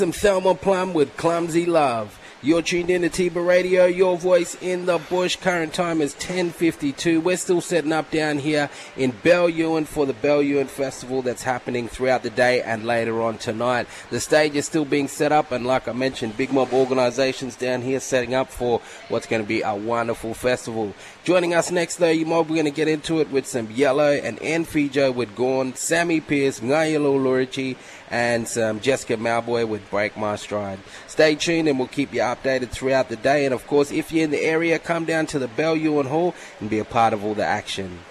Some Thelma Plum with Clumsy Love. You're tuned in to Tiba Radio, your voice in the bush. Current time is 10:52. We're still setting up down here in Belyuen for the Belyuen Festival that's happening throughout the day and later on tonight. The stage is still being set up, and like I mentioned, Big Mob organisations down here setting up for what's going to be a wonderful festival. Joining us next, though, you mob, we're going to get into it with some Yellow and Enfijo with Gorn, Sammy Pierce, Ngayelo Lurichi, and some Jessica Malboy with Break My Stride. Stay tuned and we'll keep you updated throughout the day. And of course, if you're in the area, come down to the Belyuen Hall and be a part of all the action.